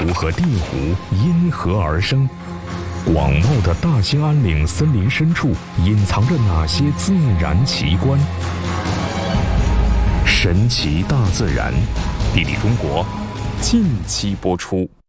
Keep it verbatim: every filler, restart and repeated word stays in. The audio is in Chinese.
湖和地湖因何而生？广袤的大兴安岭森林深处隐藏着哪些自然奇观？神奇大自然，地理中国，近期播出。